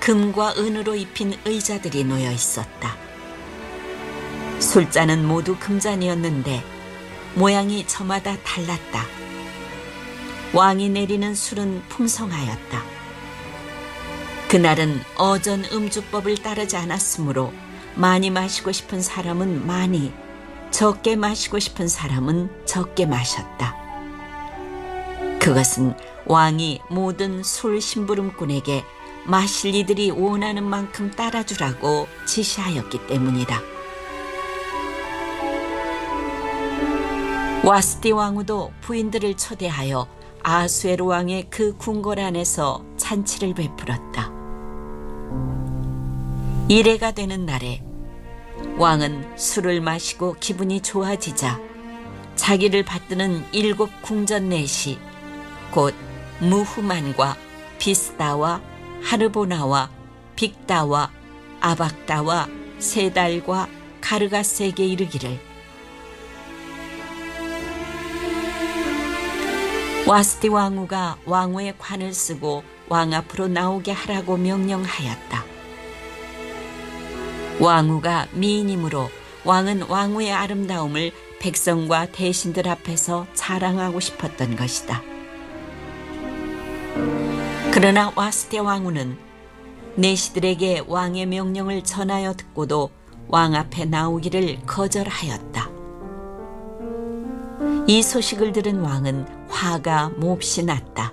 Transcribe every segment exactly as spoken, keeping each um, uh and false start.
금과 은으로 입힌 의자들이 놓여 있었다. 술잔은 모두 금잔이었는데 모양이 저마다 달랐다. 왕이 내리는 술은 풍성하였다. 그날은 어전 음주법을 따르지 않았으므로 많이 마시고 싶은 사람은 많이, 적게 마시고 싶은 사람은 적게 마셨다. 그것은 왕이 모든 술 심부름꾼에게 마실 이들이 원하는 만큼 따라주라고 지시하였기 때문이다. 와스디 왕후도 부인들을 초대하여 아수에로 왕의 그 궁궐 안에서 잔치를 베풀었다. 이래가 되는 날에 왕은 술을 마시고 기분이 좋아지자 자기를 받드는 일곱 궁전 넷이 곧 무후만과 비스다와 하르보나와 빅다와 아박다와 세달과 가르가스에게 이르기를 와스디 왕후가 왕후의 관을 쓰고 왕 앞으로 나오게 하라고 명령하였다. 왕후가 미인이므로 왕은 왕후의 아름다움을 백성과 대신들 앞에서 자랑하고 싶었던 것이다. 그러나 와스디 왕후는 내시들에게 왕의 명령을 전하여 듣고도 왕 앞에 나오기를 거절하였다. 이 소식을 들은 왕은 화가 몹시 났다.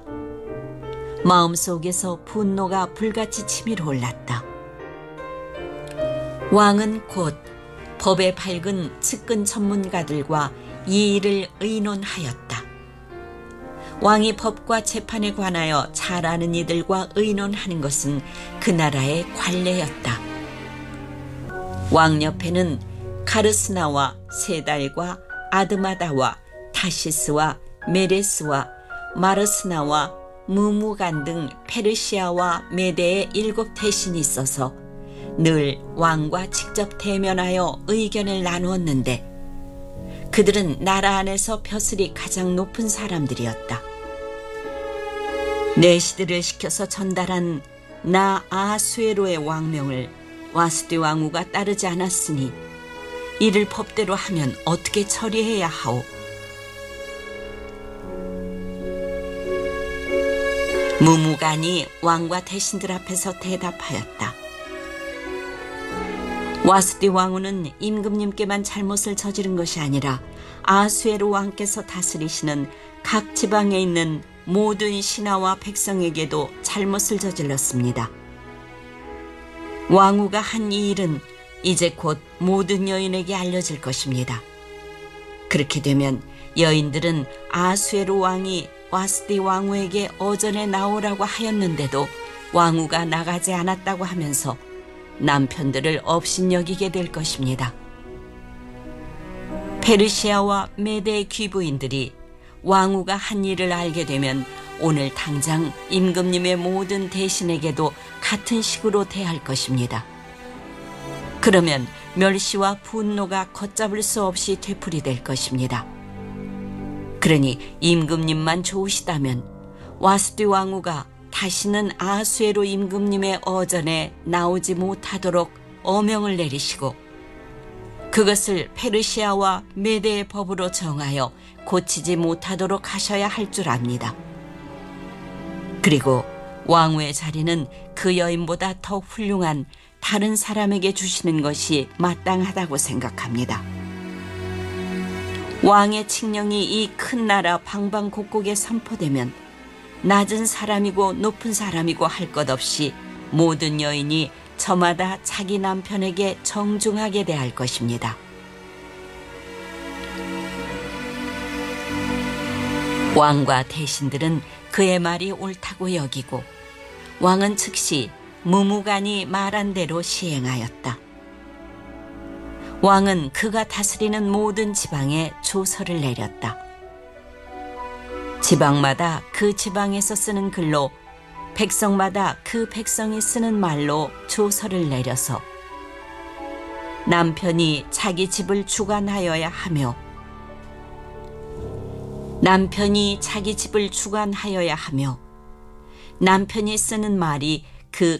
마음속에서 분노가 불같이 치밀어 올랐다. 왕은 곧 법에 밝은 측근 전문가들과 이 일을 의논하였다. 왕이 법과 재판에 관하여 잘 아는 이들과 의논하는 것은 그 나라의 관례였다. 왕 옆에는 가르스나와 세달과 아드마다와 타시스와 메레스와 마르스나와 무무간 등 페르시아와 메대의 일곱 대신이 있어서 늘 왕과 직접 대면하여 의견을 나누었는데 그들은 나라 안에서 벼슬이 가장 높은 사람들이었다. 내시들을 시켜서 전달한 나 아수에로의 왕명을 와스디 왕후가 따르지 않았으니 이를 법대로 하면 어떻게 처리해야 하오? 무무간이 왕과 대신들 앞에서 대답하였다. 와스디 왕후는 임금님께만 잘못을 저지른 것이 아니라 아수에로 왕께서 다스리시는 각 지방에 있는 모든 신하와 백성에게도 잘못을 저질렀습니다. 왕후가 한 이 일은 이제 곧 모든 여인에게 알려질 것입니다. 그렇게 되면 여인들은 아수에로 왕이 와스디 왕후에게 어전에 나오라고 하였는데도 왕후가 나가지 않았다고 하면서 남편들을 업신여기게 될 것입니다. 페르시아와 메대 귀부인들이 왕후가 한 일을 알게 되면 오늘 당장 임금님의 모든 대신에게도 같은 식으로 대할 것입니다. 그러면 멸시와 분노가 걷잡을 수 없이 되풀이될 것입니다. 그러니 임금님만 좋으시다면 와스디 왕후가 다시는 아수에로 임금님의 어전에 나오지 못하도록 어명을 내리시고 그것을 페르시아와 메대의 법으로 정하여 고치지 못하도록 하셔야 할 줄 압니다. 그리고 왕후의 자리는 그 여인보다 더 훌륭한 다른 사람에게 주시는 것이 마땅하다고 생각합니다. 왕의 칙령이 이 큰 나라 방방곡곡에 선포되면 낮은 사람이고 높은 사람이고 할 것 없이 모든 여인이 저마다 자기 남편에게 정중하게 대할 것입니다. 왕과 대신들은 그의 말이 옳다고 여기고 왕은 즉시 무무간이 말한 대로 시행하였다. 왕은 그가 다스리는 모든 지방에 조서를 내렸다. 지방마다 그 지방에서 쓰는 글로 백성마다 그 백성이 쓰는 말로 조서를 내려서 남편이 자기 집을 주관하여야 하며 남편이 자기 집을 주관하여야 하며 남편이 쓰는 말이 그